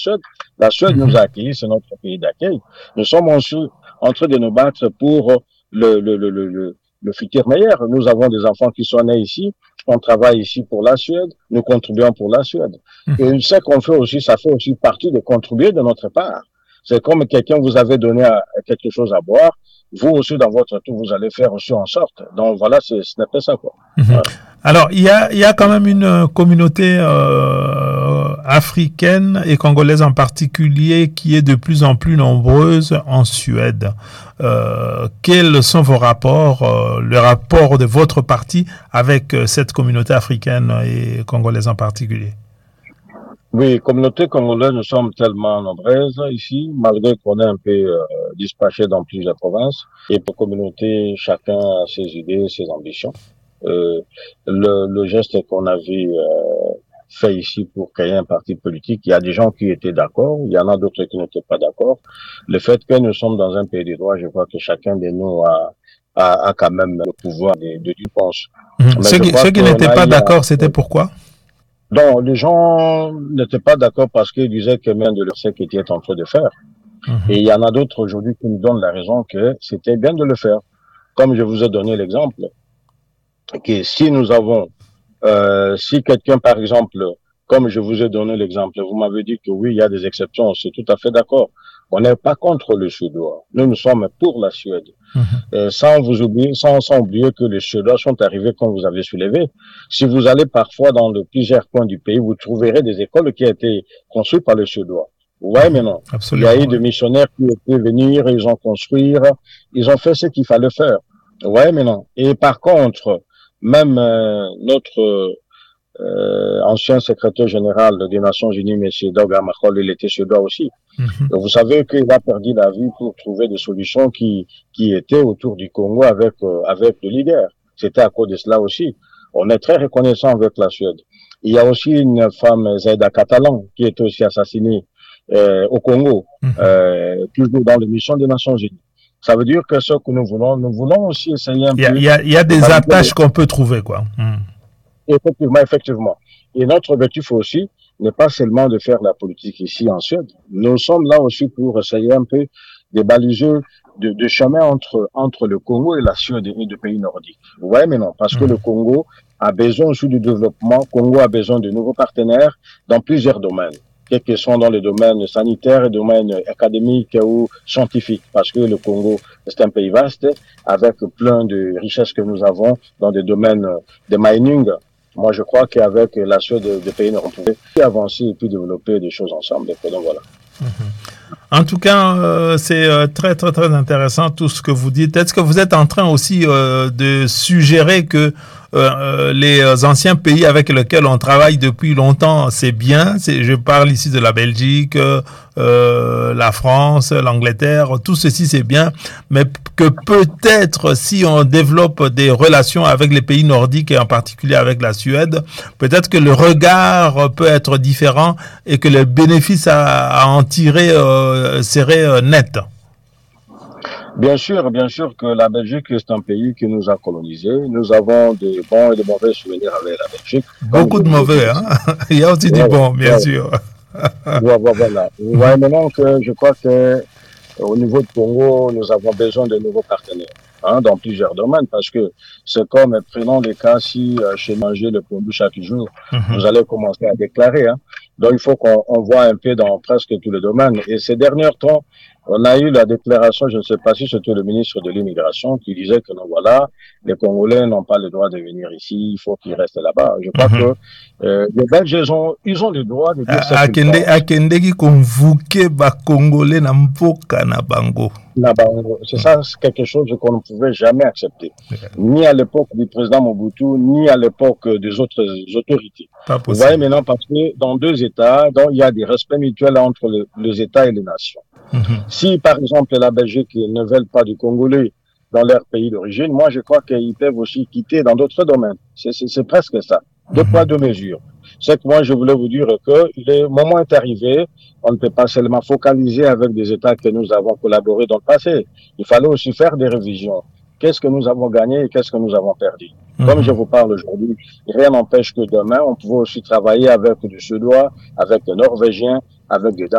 Suède. La Suède nous a accueillis, c'est notre pays d'accueil. Nous sommes en train de nous battre pour le futur meilleur. Nous avons des enfants qui sont nés ici, on travaille ici pour la Suède, nous contribuons pour la Suède. Et ce qu'on fait aussi, ça fait aussi partie de contribuer de notre part. C'est comme quelqu'un vous avez donné quelque chose à boire, vous aussi, dans votre tour, vous allez faire aussi en sorte. Donc voilà, ce n'est pas ça, quoi. Voilà. Alors, il y a quand même une communauté africaine et congolaise en particulier qui est de plus en plus nombreuse en Suède. Quels sont vos rapports, le rapport de votre parti avec cette communauté africaine et congolaise en particulier? Oui, communauté congolaise, nous sommes tellement nombreuses ici, malgré qu'on est un peu dispatchés dans plusieurs provinces. Et pour communauté, chacun a ses idées, ses ambitions. Le geste qu'on avait fait ici pour créer un parti politique, il y a des gens qui étaient d'accord, il y en a d'autres qui n'étaient pas d'accord. Le fait que nous sommes dans un pays de droit, je crois que chacun de nous a quand même le pouvoir de dire pense. Ceux qui n'étaient pas d'accord, c'était pourquoi? Donc, les gens n'étaient pas d'accord parce qu'ils disaient que même de le fait qu'ils étaient en train de faire. Et il y en a d'autres aujourd'hui qui nous donnent la raison que c'était bien de le faire. Comme je vous ai donné l'exemple, que si nous avons, si quelqu'un, par exemple, comme je vous ai donné l'exemple, vous m'avez dit que oui, il y a des exceptions, c'est tout à fait d'accord. On n'est pas contre le Suédois. Nous sommes pour la Suède. Sans oublier que les Suédois sont arrivés quand vous avez soulevé. Si vous allez parfois dans plusieurs coins du pays, vous trouverez des écoles qui ont été construites par les Suédois. Vous voyez maintenant, il y a eu des missionnaires qui étaient venir, ils ont construit, ils ont fait ce qu'il fallait faire. Vous voyez maintenant. Et par contre, même notre ancien secrétaire général des Nations Unies, M. Dag Hammarskjöld, il était suédois aussi. Vous savez qu'il a perdu la vie pour trouver des solutions qui étaient autour du Congo avec le leader. C'était à cause de cela aussi. On est très reconnaissant avec la Suède. Il y a aussi une femme, Zaida Catalan, qui est aussi assassinée au Congo, toujours dans l'émission des Nations Unies. Ça veut dire que ce que nous voulons aussi essayer un peu... Il y a des attaches qu'on peut trouver, quoi. Effectivement. Et notre objectif aussi n'est pas seulement de faire la politique ici en Suède. Nous sommes là aussi pour essayer un peu de baliser de chemin entre le Congo et la Suède et les pays nordiques. Vous voyez maintenant, parce que le Congo a besoin aussi du développement. Le Congo a besoin de nouveaux partenaires dans plusieurs domaines, quels que soient dans les domaines sanitaires, les domaines académiques ou scientifiques, parce que le Congo, c'est un pays vaste, avec plein de richesses que nous avons dans des domaines de mining. Moi, je crois qu'avec la Suède, des pays on pouvait avancer et puis développer des choses ensemble. Donc, voilà. En tout cas, c'est très, très, très intéressant tout ce que vous dites. Est-ce que vous êtes en train aussi de suggérer que les anciens pays avec lesquels on travaille depuis longtemps, c'est bien. Je parle ici de la Belgique, la France, l'Angleterre, tout ceci c'est bien, mais que peut-être si on développe des relations avec les pays nordiques et en particulier avec la Suède, peut-être que le regard peut être différent et que les bénéfices à en tirer seraient nets. Bien sûr que la Belgique est un pays qui nous a colonisés. Nous avons de bons et de mauvais souvenirs avec la Belgique. Beaucoup de mauvais, hein. Il y a aussi du bon, bien sûr. Voilà. Vous voyez maintenant que je crois que au niveau du Congo, nous avons besoin de nouveaux partenaires dans plusieurs domaines parce que c'est comme, prenons les cas si chez manger le produit chaque jour, vous allez commencer à déclarer. Donc il faut qu'on voit un peu dans presque tous les domaines. Et ces derniers temps, on a eu la déclaration, je ne sais pas si c'était le ministre de l'immigration qui disait que non, voilà, les Congolais n'ont pas le droit de venir ici, il faut qu'ils restent là-bas. Je crois que les Belges, ils ont le droit de dire ça. Akendeki convoquer ba Congolais na mboka na bango. C'est ça, c'est quelque chose qu'on ne pouvait jamais accepter. Ni à l'époque du président Mobutu, ni à l'époque des autres autorités. Vous voyez maintenant, parce que dans deux États, il y a des respects mutuels entre les États et les nations. Si, par exemple, la Belgique ne veulent pas du Congolais dans leur pays d'origine, moi, je crois qu'ils peuvent aussi quitter dans d'autres domaines. C'est presque ça. Deux poids, deux mesures. C'est que moi, je voulais vous dire que le moment est arrivé. On ne peut pas seulement focaliser avec des États que nous avons collaboré dans le passé. Il fallait aussi faire des révisions. Qu'est-ce que nous avons gagné et qu'est-ce que nous avons perdu? Comme je vous parle aujourd'hui, rien n'empêche que demain, on pouvait aussi travailler avec des Suédois, avec des Norvégiens, avec des